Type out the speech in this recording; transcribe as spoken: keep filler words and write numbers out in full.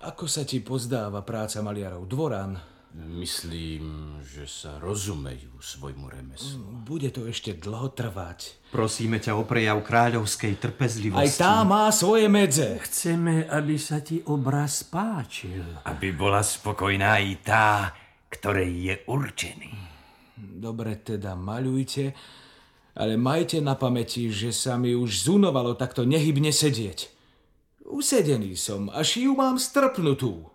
Ako sa ti pozdáva práca maliarov? Dvoran? Myslím, že sa rozumejú svojmu remeslu. Bude to ešte dlho trvať. Prosíme ťa o prejav kráľovskej trpezlivosti. Aj tá má svoje medze. Chceme, aby sa ti obraz páčil. Aby bola spokojná i tá, ktorej je určený. Dobre, teda maľujte, ale majte na pamäti, že sa mi už zunovalo takto nehybne sedieť. Usedený som, až ju mám strpnutú.